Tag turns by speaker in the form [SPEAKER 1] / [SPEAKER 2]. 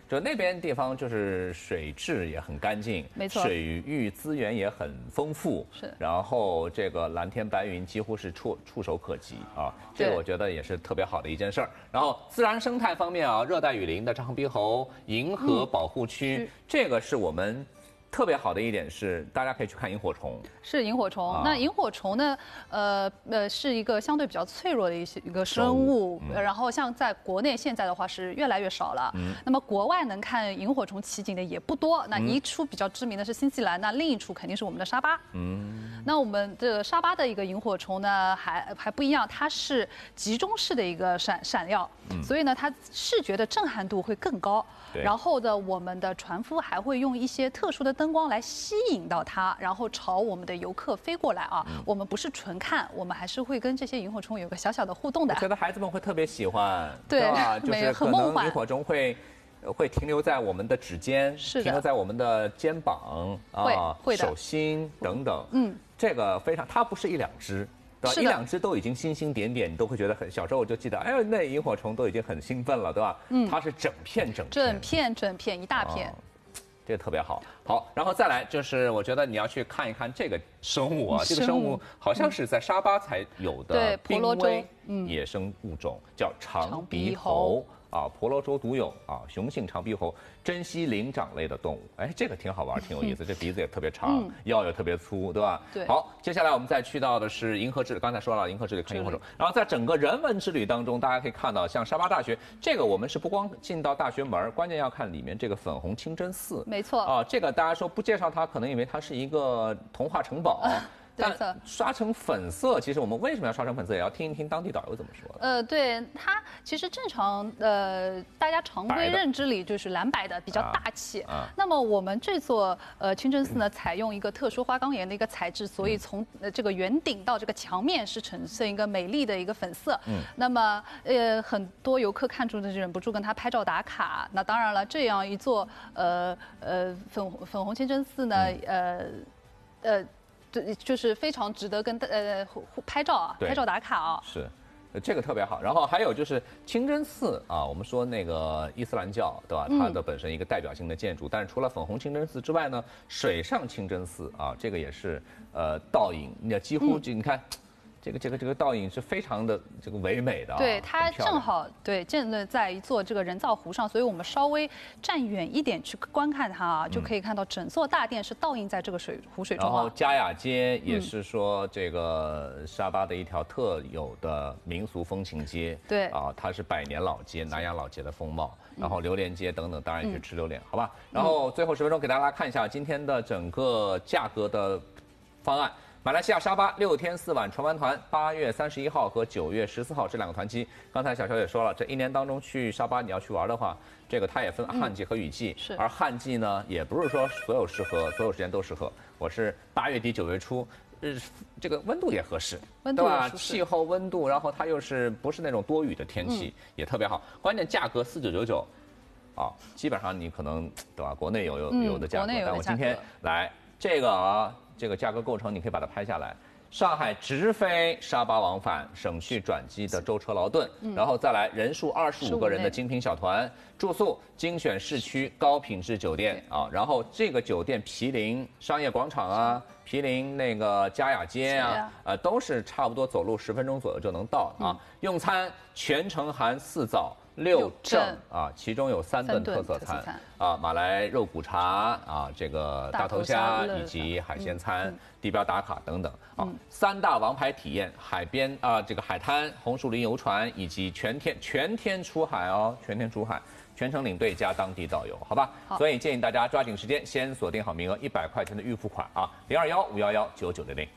[SPEAKER 1] 就那边地方就是水质也很干净，
[SPEAKER 2] 没错，
[SPEAKER 1] 水域资源也很丰富，
[SPEAKER 2] 是。
[SPEAKER 1] 然后这个蓝天白云几乎是触手可及啊，这个我觉得也是特别好的一件事儿。然后自然生态方面啊，热带雨林的长鼻猴银河保护区，这个是我们。特别好的一点是，大家可以去看萤火虫。
[SPEAKER 2] 是萤火虫，那萤火虫呢？是一个相对比较脆弱的一个生物。然后像在国内现在的话是越来越少了。那么国外能看萤火虫奇景的也不多。那一处比较知名的是新西兰，那另一处肯定是我们的沙巴。那我们这个沙巴的一个萤火虫呢，还不一样，它是集中式的一个闪耀，所以呢，它视觉的震撼度会更高。然后呢，我们的船夫还会用一些特殊的灯光来吸引到它，然后朝我们的游客飞过来啊。我们不是纯看，我们还是会跟这些萤火虫有个小小的互动的。
[SPEAKER 1] 我觉得孩子们会特别喜欢，
[SPEAKER 2] 对
[SPEAKER 1] 吧？就是可能萤火虫会停留在我们的指尖，停留在我们的肩膀
[SPEAKER 2] 会
[SPEAKER 1] 手心等等。这个非常，它不是一两只。一两只都已经星星点点，你都会觉得很。小时候我就记得，哎呦，那萤火虫都已经很兴奋了，对吧？它是整片一大片，这个特别好。好，然后再来就是，我觉得你要去看一看这个生物啊，这个生物好像是在沙巴才有的濒危野生物种，叫长鼻猴。婆罗洲独有雄性长鼻猴，珍稀灵长类的动物。哎，这个挺好玩，挺有意思。这鼻子也特别长，腰也特别粗，对吧？
[SPEAKER 2] 对。
[SPEAKER 1] 好，接下来我们再去到的是银河之旅。刚才说了，银河之旅看萤火虫。然后在整个人文之旅当中，大家可以看到，像沙巴大学，这个我们是不光进到大学门，关键要看里面这个粉红清真寺。
[SPEAKER 2] 没错。
[SPEAKER 1] 这个大家说不介绍它，可能以为它是一个童话城堡。但刷成粉色，其实我们为什么要刷成粉色，也要听一听当地导游怎么说的。
[SPEAKER 2] 对，它其实正常大家常规认知里就是蓝白的，比较大气。那么我们这座清真寺呢，采用一个特殊花岗岩的一个材质，所以从这个圆顶到这个墙面是呈现一个美丽的一个粉色。那么很多游客看住的就忍不住跟他拍照打卡。那当然了，这样一座粉红清真寺呢，就是非常值得跟拍照拍照打卡啊。
[SPEAKER 1] 是，这个特别好。然后还有就是清真寺我们说那个伊斯兰教对吧？它的本身一个代表性的建筑，但是除了粉红清真寺之外呢，水上清真寺这个也是倒影，你几乎就你看。这个倒影是非常的这个唯美的，
[SPEAKER 2] 对，它正好建在一座这个人造湖上，所以我们稍微站远一点去观看它就可以看到整座大殿是倒映在这个湖水中。
[SPEAKER 1] 然后佳雅街也是说这个沙巴的一条特有的民俗风情街，
[SPEAKER 2] 对
[SPEAKER 1] 它是百年老街、南洋老街的风貌。然后榴莲街等等，当然也去吃榴莲，好吧。然后最后10分钟给大家看一下今天的整个价格的方案。马来西亚沙巴6天4晚船湾团，8月31号和9月14号这2个团期。刚才小乔也说了，这一年当中去沙巴你要去玩的话，这个它也分旱季和雨季，而旱季呢也不是说所有时间都适合。我是8月底9月初，这个温度也合适，对吧？气候温度，然后它又不是那种多雨的天气，也特别好。关键价格4999，基本上你可能对吧？国内有的价格，但我今天来这个这个价格构成，你可以把它拍下来。上海直飞沙巴往返，省去转机的舟车劳顿，然后再来人数25个人的精品小团，住宿精选市区高品质酒店然后这个酒店毗邻商业广场毗邻那个佳雅街都是差不多走路10分钟左右就能到用餐全程含4早6正其中有3顿特色餐马来肉骨茶这个大头虾以及海鲜餐、地标打卡等等3大王牌体验：海边这个海滩、红树林游船以及全天出海全天出海，全程领队加当地导游，好吧？所以建议大家抓紧时间，先锁定好名额，100块钱的预付款0215119900。